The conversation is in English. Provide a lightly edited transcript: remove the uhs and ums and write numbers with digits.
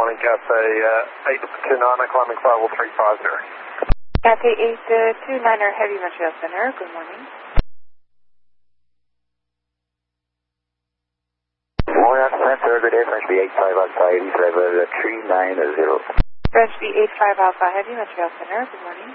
morning, Cathay 829, climbing 50350. Cathay 829er, Heavy Montreal Center, good morning. Montreal Center, good day, French B85 Alpha, 80 level 390. French B85 Alpha, Heavy Montreal Center, good morning.